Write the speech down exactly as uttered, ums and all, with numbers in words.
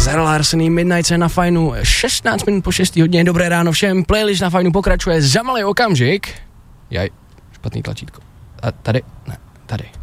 Zara Larsson, Midnight na Fajnu, šestnáct minut po šestý hodině, dobré ráno všem, playlist na Fajnu pokračuje za malý okamžik. Jaj, špatný tlačítko. A tady, ne, tady.